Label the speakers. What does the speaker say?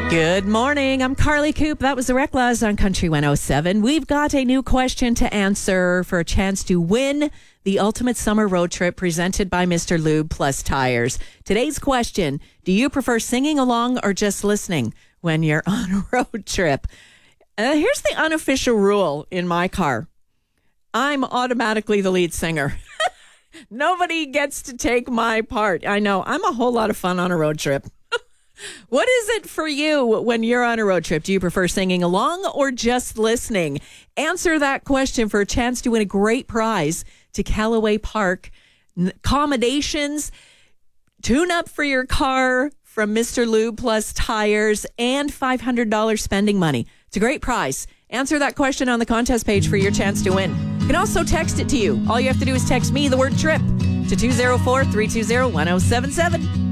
Speaker 1: Good morning. I'm Carly Coop. That was the Reckless on Country 107. We've got a new question to answer for a chance to win the ultimate summer road trip presented by Mr. Lube Plus Tires. Today's question, do you prefer singing along or just listening when you're on a road trip? Here's the unofficial rule in my car. I'm automatically the lead singer. Nobody gets to take my part. I know. I'm a whole lot of fun on a road trip. What is it for you when you're on a road trip? Do you prefer singing along or just listening? Answer that question for a chance to win a great prize to Callaway Park. Accommodations, tune up for your car from Mr. Lube Plus Tires, and $500 spending money. It's a great prize. Answer that question on the contest page for your chance to win. You can also text it to you. All you have to do is text me the word trip to 204-320-1077.